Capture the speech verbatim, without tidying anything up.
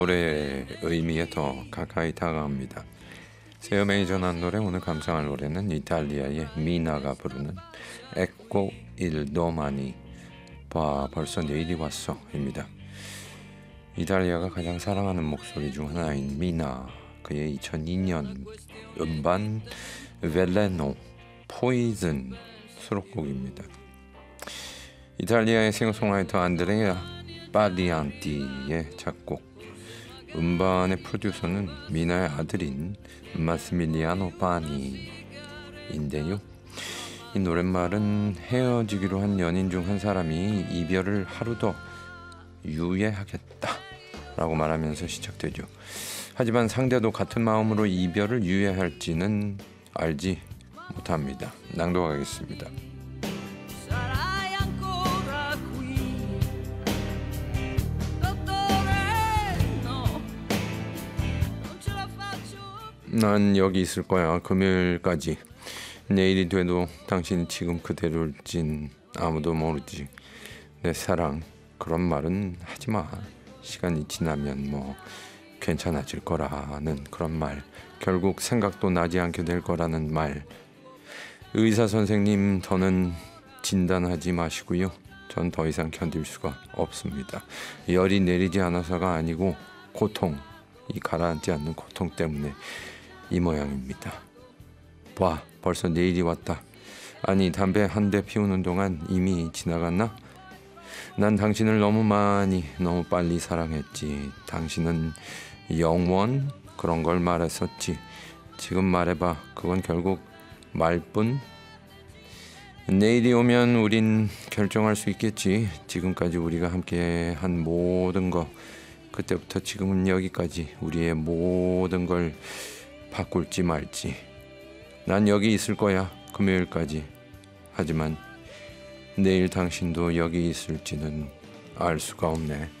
노래의 의미에 더 가까이 다가갑니다. 세어메이 전한 노래, 오늘 감상할 노래는 이탈리아의 미나가 부르는 에코 일 도마니 봐 벌써 내일이 왔어 입니다. 이탈리아가 가장 사랑하는 목소리 중 하나인 미나, 그의 이천이 년 음반 벨레노 포이즌 수록곡입니다. 이탈리아의 싱어송라이터 안드레아 파리안티의 작곡, 음반의 프로듀서는 미나의 아들인 마스밀리아노 파니인데요. 이 노랫말은 헤어지기로 한 연인 중 한 사람이 이별을 하루 더 유예하겠다 라고 말하면서 시작되죠. 하지만 상대도 같은 마음으로 이별을 유예할지는 알지 못합니다. 낭독하겠습니다. 난 여기 있을 거야, 금요일까지. 내일이 돼도 당신이 지금 그대로일진 아무도 모르지. 내 사랑, 그런 말은 하지마. 시간이 지나면 뭐 괜찮아질 거라는 그런 말, 결국 생각도 나지 않게 될 거라는 말. 의사 선생님, 더는 진단하지 마시고요. 전 더 이상 견딜 수가 없습니다. 열이 내리지 않아서가 아니고 고통, 이 가라앉지 않는 고통 때문에 이 모양입니다. 봐, 벌써 내일이 왔다. 아니, 담배 한 대 피우는 동안 이미 지나갔나? 난 당신을 너무 많이, 너무 빨리 사랑했지. 당신은 영원, 그런 걸 말했었지. 지금 말해봐. 그건 결국 말뿐? 내일이 오면 우린 결정할 수 있겠지. 지금까지 우리가 함께 한 모든 거, 그때부터 지금은 여기까지 우리의 모든 걸 바꿀지 말지. 난 여기 있을 거야, 금요일까지. 하지만 내일 당신도 여기 있을지는 알 수가 없네.